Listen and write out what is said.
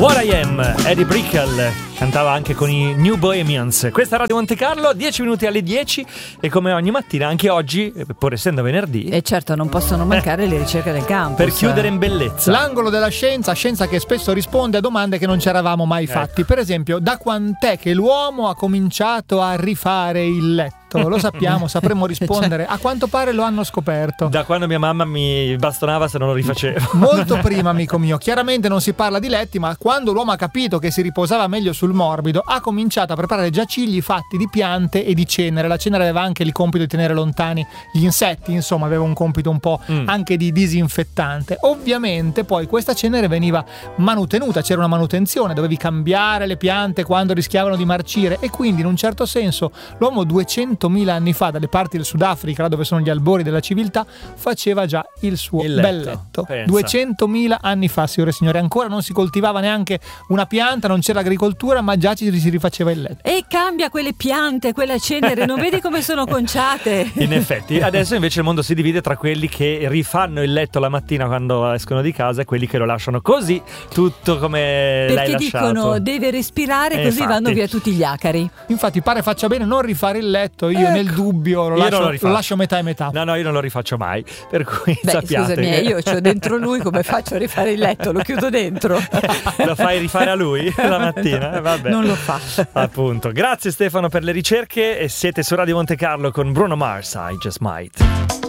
What I Am, Eddie Brickell cantava anche con i New Bohemians. Questa è Radio Monte Carlo, 10 minuti alle 10 e come ogni mattina, anche oggi, pur essendo venerdì. E certo, non possono mancare le ricerche del campus. Per chiudere in bellezza. L'angolo della scienza che spesso risponde a domande che non ci eravamo mai fatti. Per esempio, da quant'è che l'uomo ha cominciato a rifare il letto? Lo sappiamo, sapremo rispondere. A quanto pare lo hanno scoperto da quando mia mamma mi bastonava se non lo rifacevo. Molto prima, amico mio. Chiaramente non si parla di letti, ma quando l'uomo ha capito che si riposava meglio sul morbido, ha cominciato a preparare giacigli fatti di piante e di cenere. La cenere aveva anche il compito di tenere lontani gli insetti, insomma aveva un compito un po' anche di disinfettante. Ovviamente poi questa cenere veniva manutenuta, c'era una manutenzione, dovevi cambiare le piante quando rischiavano di marcire, e quindi in un certo senso l'uomo 200.000 anni fa, dalle parti del Sudafrica, là dove sono gli albori della civiltà, faceva già il suo bel letto. 200.000 anni fa, signore e signori, ancora non si coltivava neanche una pianta, non c'era agricoltura, ma già ci si rifaceva il letto. E cambia quelle piante, quella cenere, non vedi come sono conciate? In effetti, adesso invece il mondo si divide tra quelli che rifanno il letto la mattina quando escono di casa e quelli che lo lasciano così, tutto come perché l'hai lasciato. Perché dicono deve respirare, così infatti vanno via tutti gli acari. Infatti pare faccia bene non rifare il letto. Io nel dubbio lo lascio metà e metà. No, io non lo rifaccio mai, per cui sappiate. Scusami, io c'ho dentro lui, come faccio a rifare il letto? Lo chiudo dentro. Lo fai rifare a lui la mattina? Vabbè. Non lo fa. Appunto. Grazie Stefano per le ricerche, e siete su Radio Monte Carlo con Bruno Mars, I Just Might.